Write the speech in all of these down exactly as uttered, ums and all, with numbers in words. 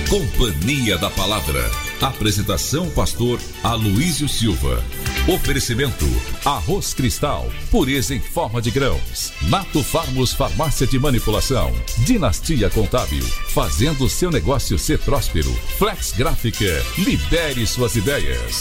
Companhia da Palavra. Apresentação pastor Aloísio Silva. Oferecimento Arroz Cristal, pureza em forma de grãos. Nato Farmos Farmácia de Manipulação. Dinastia Contábil, fazendo o seu negócio ser próspero. Flex Gráfica, libere suas ideias.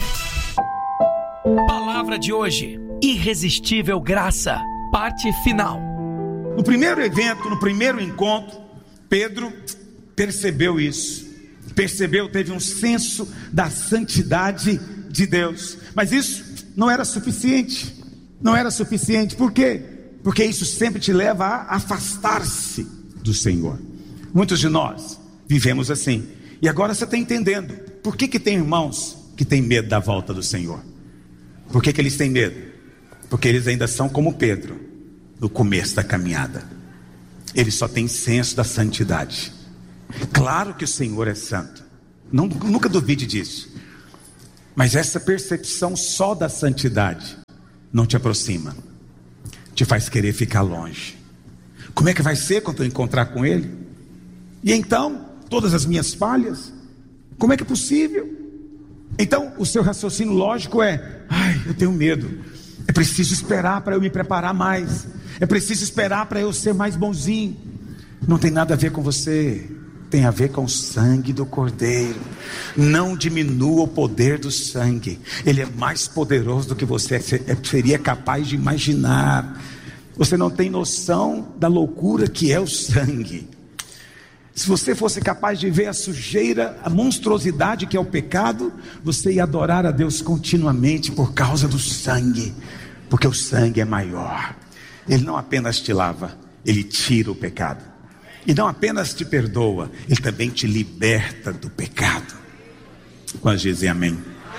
Palavra de hoje: irresistível graça, parte final. No primeiro evento, no primeiro encontro, Pedro percebeu isso, percebeu, teve um senso da santidade de Deus, mas isso não era suficiente, não era suficiente, por quê? Porque isso sempre te leva a afastar-se do Senhor. Muitos de nós vivemos assim, e agora você está entendendo, por que que tem irmãos que têm medo da volta do Senhor? Por que que eles têm medo? Porque eles ainda são como Pedro, no começo da caminhada, eles só têm senso da santidade. Claro que o Senhor é santo, não, nunca duvide disso, mas essa percepção só da santidade não te aproxima, te faz querer ficar longe. Como é que vai ser quando eu encontrar com Ele? E então, todas as minhas falhas, como é que é possível? Então o seu raciocínio lógico é: ai, eu tenho medo, é preciso esperar para eu me preparar mais, é preciso esperar para eu ser mais bonzinho. Não tem nada a ver com você, tem a ver com o sangue do Cordeiro. Não diminua o poder do sangue, ele é mais poderoso do que você seria capaz de imaginar. Você não tem noção da loucura que é o sangue. Se você fosse capaz de ver a sujeira, a monstruosidade que é o pecado, você ia adorar a Deus continuamente por causa do sangue, porque o sangue é maior. Ele não apenas te lava, ele tira o pecado. E não apenas te perdoa, ele também te liberta do pecado. Quando dizem amém?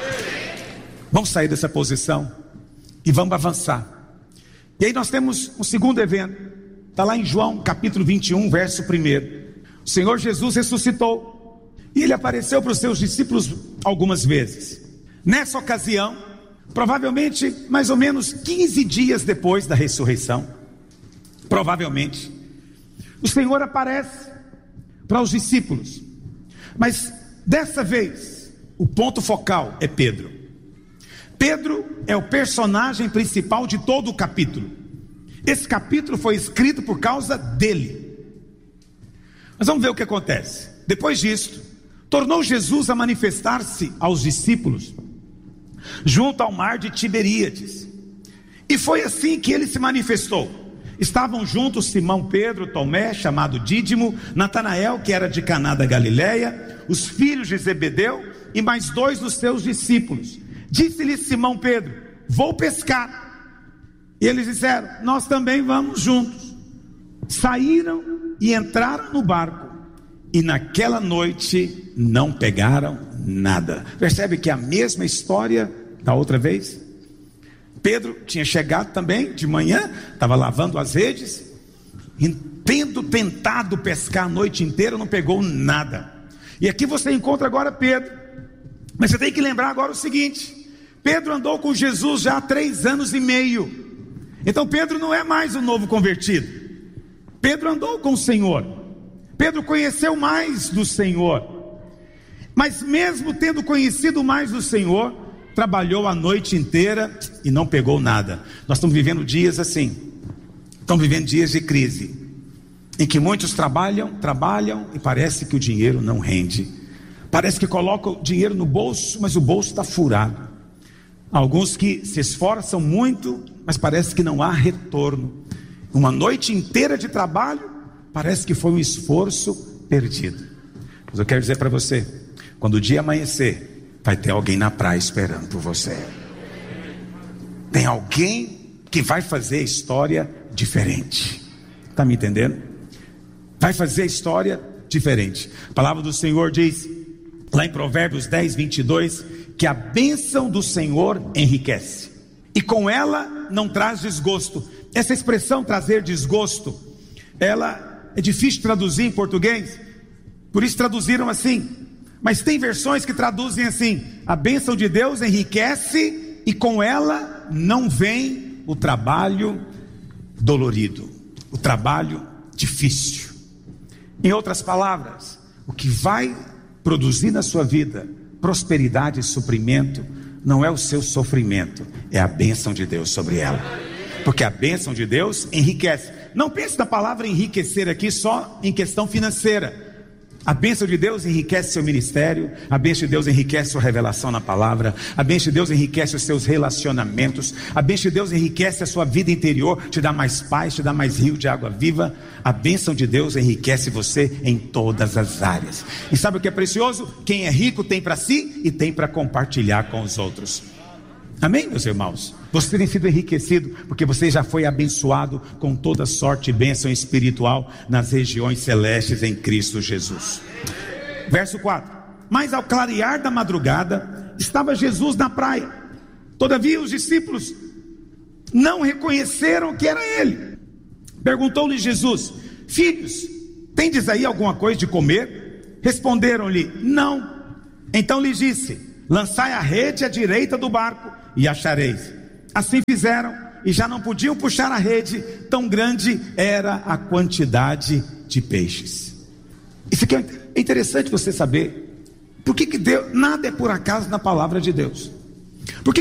Vamos sair dessa posição e vamos avançar. E aí nós temos um segundo evento, está lá em João capítulo vinte e um, verso primeiro. O Senhor Jesus ressuscitou e ele apareceu para os seus discípulos algumas vezes. Nessa ocasião, provavelmente mais ou menos quinze dias depois da ressurreição, provavelmente, o Senhor aparece para os discípulos, mas dessa vez o ponto focal é Pedro. Pedro é o personagem principal de todo o capítulo. Esse capítulo foi escrito por causa dele. Mas vamos ver o que acontece. Depois disso, tornou Jesus a manifestar-se aos discípulos junto ao mar de Tiberíades, e foi assim que ele se manifestou. Estavam juntos Simão Pedro, Tomé, chamado Dídimo, Natanael, que era de Caná da Galileia, os filhos de Zebedeu e mais dois dos seus discípulos. Disse-lhe Simão Pedro: vou pescar. E eles disseram: nós também vamos juntos. Saíram e entraram no barco, e naquela noite não pegaram nada. Percebe que é a mesma história da outra vez? Pedro tinha chegado também de manhã, estava lavando as redes, e tendo tentado pescar a noite inteira, não pegou nada. E aqui você encontra agora Pedro, mas você tem que lembrar agora o seguinte: Pedro andou com Jesus já há três anos e meio. Então Pedro não é mais o novo convertido. Pedro andou com o Senhor, Pedro conheceu mais do Senhor, mas mesmo tendo conhecido mais do Senhor, trabalhou a noite inteira e não pegou nada. Nós estamos vivendo dias assim, estamos vivendo dias de crise, em que muitos trabalham, trabalham e parece que o dinheiro não rende, parece que colocam o dinheiro no bolso, mas o bolso está furado. Alguns que se esforçam muito, mas parece que não há retorno. Uma noite inteira de trabalho, parece que foi um esforço perdido. Mas eu quero dizer para você, quando o dia amanhecer, vai ter alguém na praia esperando por você. Tem alguém que vai fazer a história diferente. Está me entendendo? Vai fazer a história diferente. A palavra do Senhor diz, lá em Provérbios dez, vinte e dois, que a bênção do Senhor enriquece, e com ela não traz desgosto. Essa expressão trazer desgosto, ela é difícil de traduzir em português, por isso traduziram assim. Mas tem versões que traduzem assim: a bênção de Deus enriquece e com ela não vem o trabalho dolorido, o trabalho difícil. Em outras palavras, o que vai produzir na sua vida prosperidade e suprimento não é o seu sofrimento, é a bênção de Deus sobre ela. Porque a bênção de Deus enriquece. Não pense na palavra enriquecer aqui só em questão financeira. A bênção de Deus enriquece seu ministério, a bênção de Deus enriquece sua revelação na palavra, a bênção de Deus enriquece os seus relacionamentos, a bênção de Deus enriquece a sua vida interior, te dá mais paz, te dá mais rio de água viva. A bênção de Deus enriquece você em todas as áreas. E sabe o que é precioso? Quem é rico tem para si e tem para compartilhar com os outros. Amém, meus irmãos? Você tem sido enriquecido porque você já foi abençoado com toda sorte e bênção espiritual nas regiões celestes em Cristo Jesus. Verso quatro. Mas ao clarear da madrugada estava Jesus na praia. Todavia os discípulos não reconheceram que era ele. Perguntou-lhe Jesus: filhos, tendes aí alguma coisa de comer? Responderam-lhe: não. Então lhe disse: lançai a rede à direita do barco e achareis. Assim fizeram e já não podiam puxar a rede, tão grande era a quantidade de peixes. Isso aqui é interessante você saber. Por que que Deus, nada é por acaso na palavra de Deus.